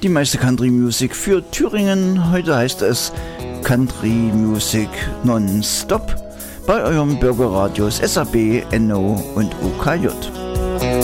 Die meiste Country Music für Thüringen. Heute heißt es Country Music Non-Stop bei eurem Bürgerradios SAB, NO und UKJ.